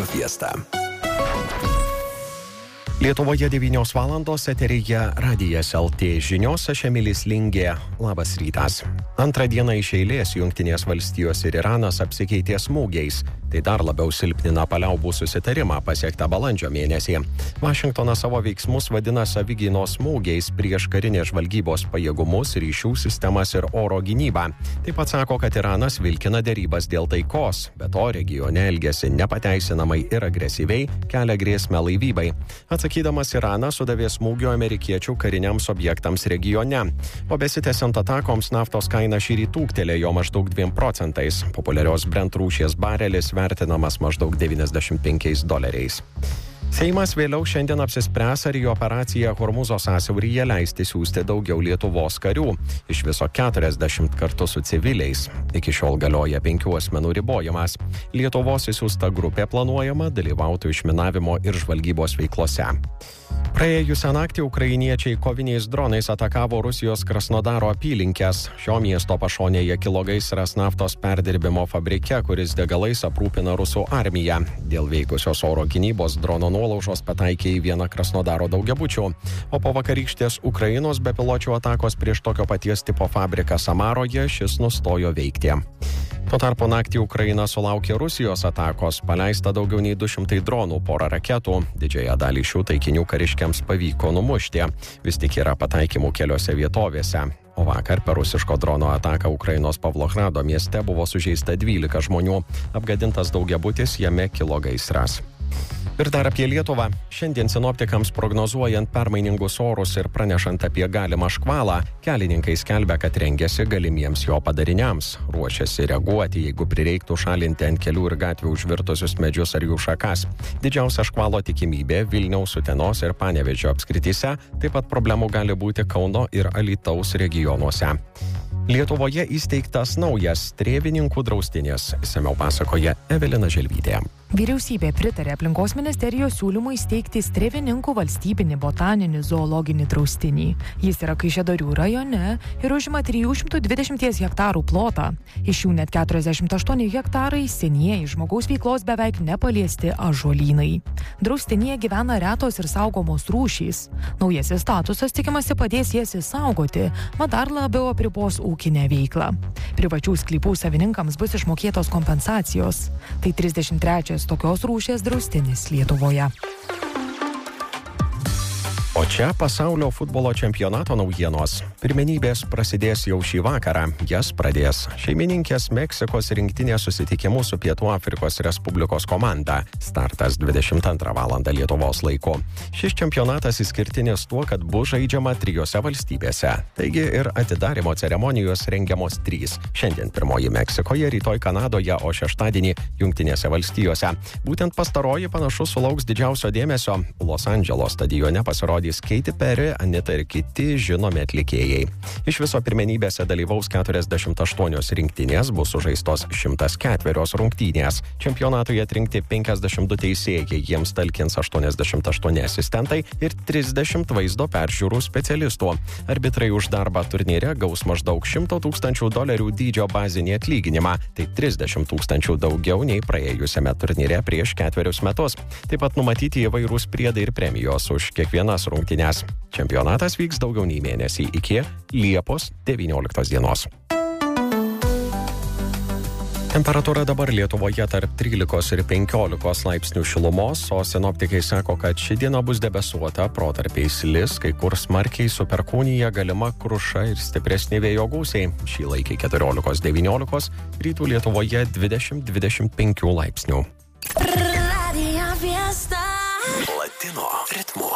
Radio Fiesta. Lietuvoje 9 valandos eteryje Radijas LT žinios, aš Emilis Lingė. Labas rytas. Antrą dieną iš eilės Jungtinės valstijos ir Iranas apsikeitė smūgiais. Tai dar labiau silpnina paliaubų susitarimą pasiektą balandžio mėnesį. Vašingtonas savo veiksmus vadina savigynos smūgiais prieš karinės žvalgybos pajėgumus, ryšių sistemas ir oro gynybą. Taip pat sako, kad Iranas vilkina derybas dėl taikos, bet to regione elgėsi nepateisinamai ir agresyviai, kelia grėsmę laivybai. Atsakydamas, Iranas sudavė smūgių amerikiečių kariniams objektams regione. O besitęsiant atakoms naftos kaina šįryt ūgtelėjo maždaug 2%. Populiarios Brent rūšies barelis vertinamas maždaug $95. Seimas vėliau šiandien apsispręs, ar į operaciją Hormūzo sąsiauryje leisti siųsti daugiau Lietuvos karių. Iš viso 40 kartu su civiliais. Iki šiol galioja 5 asmenų ribojimas. Lietuvos įsiųsta grupė planuojama dalyvauti išminavimo ir žvalgybos veiklose. Praėjusią naktį ukrainiečiai koviniais dronais atakavo Rusijos Krasnodaro apylinkes. Šio miesto pašonėje kilo gaisras naftos perdirbimo fabrike, kuris degalais aprūpina rusų armiją. Dėl veikusios oro gynybos drono nuolaužos pataikė į vieną Krasnodaro daugiabučių. O po vakarykštės Ukrainos bepiločių atakos prieš tokio paties tipo fabriką Samaroje šis nustojo veikti. Tuo tarpu naktį Ukraina sulaukė Rusijos atakos, paleista daugiau nei 200 dronų, porą raketų. Didžiąją dalį šių taikinių kariškiams pavyko numušti. Vis tik yra pataikymų keliose vietovėse. O vakar per rusiško drono ataką Ukrainos Pavlohrado mieste buvo sužeista 12 žmonių. Apgadintas daugiabutis, jame kilo gaisras. Ir dar apie Lietuvą. Šiandien sinoptikams prognozuojant permainingus orus ir pranešant apie galimą škvalą, kelininkai skelbia, kad rengiasi galimiems jo padariniams. Ruošiasi reaguoti, jeigu prireiktų šalinti ant kelių ir gatvių užvirtusius medžius ar jų šakas. Didžiausia škvalo tikimybė Vilniaus, Utenos ir Panevėžio apskrityse, taip pat problemų gali būti Kauno ir Alytaus regionuose. Lietuvoje įsteigtas naujas Strėvininkų draustinis, išsamiau pasakoja Evelina Želvytė. Vyriausybė pritarė aplinkos ministerijos siūlymui steigti Strėvininkų valstybinį botaninį zoologinį draustinį. Jis yra Kaišiadorių rajone ir užima 320 hektarų plotą. Iš jų net 48 hektarai senieji žmogaus veiklos beveik nepaliesti ąžuolynai. Draustinyje gyvena retos ir saugomos rūšys. Naujasis statusas tikimasi padės jas išsaugoti, mat dar labiau apribos ūkinę veiklą. Privačių sklypų savininkams bus išmokėtos kompensacijos. Tai 33 tokios rūšies draustinis Lietuvoje. O čia pasaulio futbolo čempionato naujienos. Pirmenybės prasidės jau šį vakarą. Jas pradės šeimininkės Meksikos rinktinė susitikimu su Pietų Afrikos Respublikos komanda. Startas 22 valandą Lietuvos laiku. Šis čempionatas išskirtinis tuo, kad bus žaidžiama 3 valstybėse. Taigi ir atidarymo ceremonijos rengiamos 3. Šiandien pirmoji Meksikoje, rytoj Kanadoje, o šeštadienį Jungtinėse valstijose. Būtent pastaroji panašu sulauks didžiausio dėmesio. Los Andželo stadione pasirodys Katy Perry, Anita ir kiti žinomi atlikėjai. Iš viso pirmenybėse dalyvaus 48 rinktinės, bus sužaistos 104 rungtynės. Čempionatui atrinkti 52 teisėjai, jiems talkins 88 asistentai ir 30 vaizdo peržiūrų specialistų. Arbitrai už darbą turnyre gaus maždaug $100 000 dydžio bazinį atlyginimą, tai 30 000 daugiau nei praėjusiame turnyre prieš 4 metus. Taip pat numatyti įvairūs priedai ir premijos už kiekvienas rungtynes. Čempionatas vyks daugiau nei mėnesį iki Liepos 19 dienos. Temperatūra dabar Lietuvoje tarp 13 ir 15 laipsnių šilumos, o sinoptikai sako, kad ši diena bus debesuota, protarpiais lis, kai kur smarkiai su perkūnija galima kruša ir stipresni vėjo gūsiai. Šį laikį 14-19, rytų Lietuvoje 20-25 laipsnių. Latino ritmu.